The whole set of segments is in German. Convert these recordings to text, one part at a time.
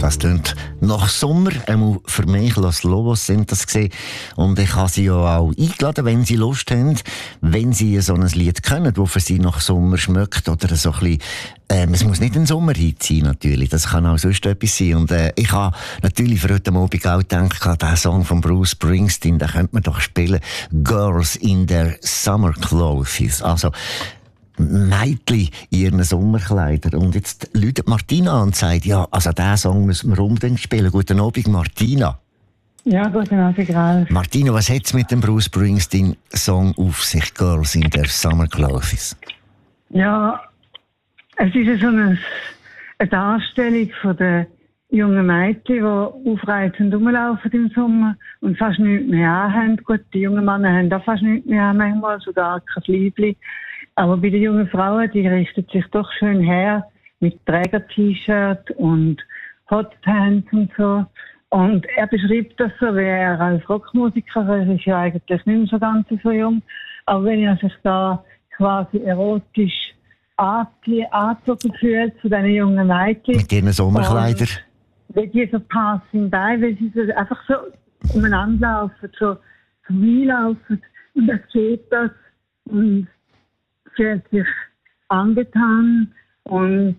Das klingt nach Sommer. Für mich, Los Lobos sind das gesehen. Und ich habe sie ja auch eingeladen, wenn sie Lust haben, wenn sie so ein Lied können, das für sie nach Sommer schmeckt oder so ein bisschen, es muss nicht ein Sommerhit sein, natürlich. Das kann auch sonst etwas sein. Und ich habe natürlich für heute Abend auch gedacht, der Song von Bruce Springsteen, den könnte man doch spielen. Girls in their summer clothes. Also, Mädchen in ihren Sommerkleidern. Und jetzt läutet Martina an und sagt, ja, also diesen Song müssen wir unbedingt spielen. Guten Abend, Martina. Ja, guten Abend, Ralf. Martina, was hat es mit dem Bruce Springsteen-Song auf sich, Girls in their summer clothes? Ja, es ist so eine Darstellung von den jungen Mädchen, die aufreizend rumlaufen im Sommer und fast nichts mehr anhaben. Gut, die jungen Männer haben auch fast nichts mehr an, manchmal sogar kein Fliebli. Aber bei den jungen Frauen, die richtet sich doch schön her mit Träger-T-Shirt und Hotpants und so. Und er beschreibt das so, wie er als Rockmusiker, er ist ja eigentlich nicht mehr so ganz so jung, aber wenn er sich da quasi erotisch angezogen fühlt zu diesen jungen Mädchen. Mit ihren Sommerkleidern. Wie die so passing by, weil sie so einfach so umeinander laufen, so vorbeilaufen. Und er sieht das und fühlt sich angetan. Und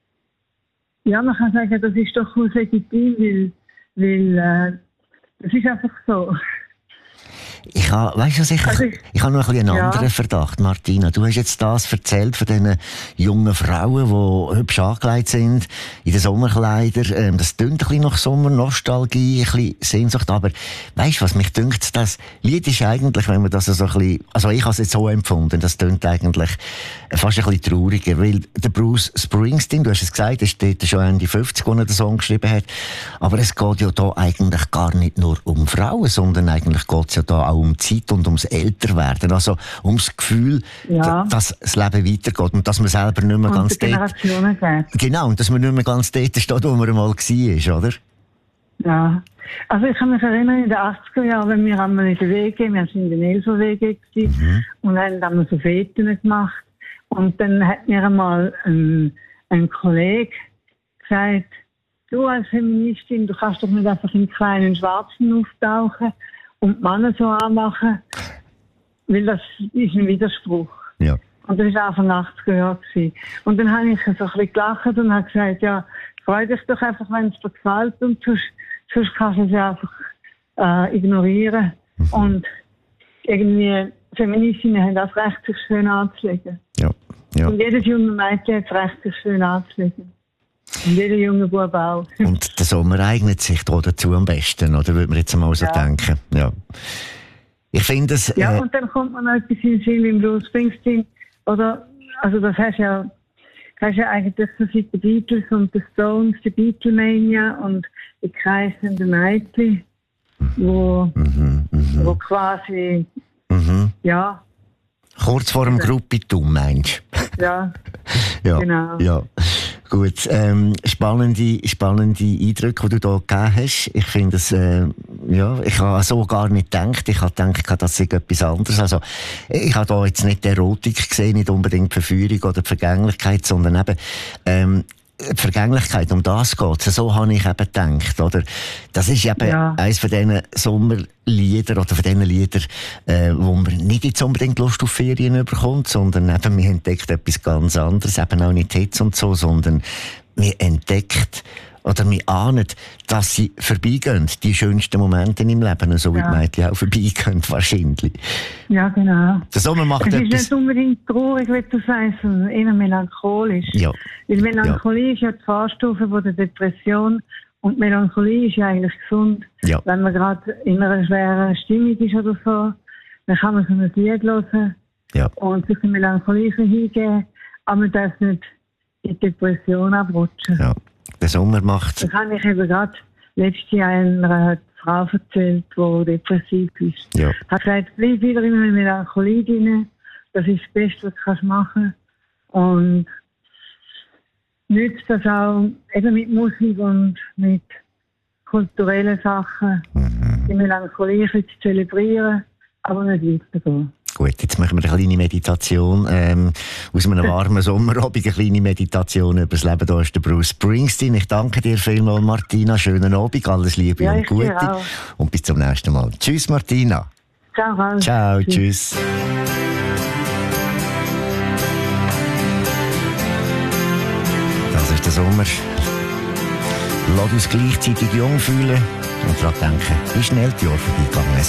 ja, man kann sagen, das ist doch legitim, weil das ist einfach so. Ich habe, weißt du, ich habe noch einen anderen Verdacht, Martina. Du hast jetzt das erzählt von diesen jungen Frauen, die hübsch angelegt sind, in den Sommerkleidern. Das klingt ein bisschen nach Sommernostalgie, ein bisschen Sehnsucht. Aber weißt du was, mich dünkt, das Lied ist eigentlich, wenn man das so ein bisschen, also ich habe es jetzt so empfunden, das klingt eigentlich fast ein bisschen trauriger, weil der Bruce Springsteen, du hast es gesagt, ist dort schon Ende 50, als er den Song geschrieben hat. Aber es geht ja da eigentlich gar nicht nur um Frauen, sondern eigentlich geht es ja da auch um Zeit und ums Älterwerden. Also ums Gefühl, dass das Leben weitergeht und dass man selber nicht mehr ganz dort... Genau, und dass man nicht mehr ganz dort steht, wo man einmal war, oder? Ja. Also ich kann mich erinnern, in den 80er Jahren, wenn wir einmal in der WG, wir waren in der Nelso-WG und haben dann so Feten gemacht. Und dann hat mir einmal ein Kollege gesagt, du als Feministin, du kannst doch nicht einfach in kleinen Schwarzen auftauchen und die Männer so anmachen, weil das ist ein Widerspruch. Ja. Und das war Anfang 80er Jahre. Und dann habe ich so ein bisschen gelacht und habe gesagt, ja, freu dich doch einfach, wenn es dir gefällt und sonst kannst du es einfach ignorieren. Und irgendwie, Feministinnen haben das Recht, sich schön anzulegen. Ja. Ja. Und jedes junge Mädchen hat das Recht, sich schön anzulegen. Und jeder junge Bub auch. Und der Sommer eignet sich da dazu am besten, oder würde man jetzt einmal so denken? Ja. Ich finde es... Ja, und dann kommt man noch etwas in den Sinn wie Bruce Springsteen. Oder, also das hast ja eigentlich so seit den Beatles und den Stones, die Beatlemania und die kreisenden Mädchen, wo quasi, ja... Kurz vor dem Gruppitum, meinst du? Ja, ja, genau. Ja. Gut, spannende Eindrücke, die du hier gegeben hast. Ich finde es, ich habe so gar nicht gedacht. Ich habe gedacht, das sei etwas anderes. Also, ich habe da jetzt nicht die Erotik gesehen, nicht unbedingt die Verführung oder die Vergänglichkeit, sondern eben, die Vergänglichkeit, um das geht es. So habe ich eben gedacht, oder? Das ist eben eines von diesen Sommerliedern oder von diesen Liedern, wo man nicht jetzt unbedingt Lust auf Ferien bekommt, sondern eben, man entdeckt etwas ganz anderes, eben auch nicht Hitze und so, sondern man entdeckt oder man ahnt, dass sie vorbeigehen, die schönsten Momente im Leben, so wie die Mädchen auch vorbeigehen, wahrscheinlich. Ja, genau. Der Sommer macht es ist nicht unbedingt traurig, wie du sagst, sondern eher melancholisch. Ja. Weil Melancholie ist ja die Vorstufe von der Depression und Melancholie ist ja eigentlich gesund. Ja. Wenn man gerade in einer schweren Stimmung ist oder so, dann kann man so ein Lied hören und sich der Melancholie hingeben, aber man darf nicht in die Depression abrutschen. Ja. Der Sommer macht... Das habe ich eben gerade letztes Jahr einer Frau erzählt, die depressiv ist. Ja. Hat gesagt, bleib wieder in eine Melancholie drin. Das ist das Beste, was du machen kannst. Und nützt das auch eben mit Musik und mit kulturellen Sachen, die Melancholie zu zelebrieren, aber nicht weiterzugehen. Gut, jetzt machen wir eine kleine Meditation. Aus einem warmen Sommerabend eine kleine Meditation über das Leben. Da ist der Bruce Springsteen. Ich danke dir vielmals, Martina. Schönen Abend, alles Liebe und Gute. Und bis zum nächsten Mal. Tschüss, Martina. Ciao. Ciao, tschüss. Das ist der Sommer. Lass uns gleichzeitig jung fühlen und daran denken, wie schnell die Jahre vorbeigegangen sind.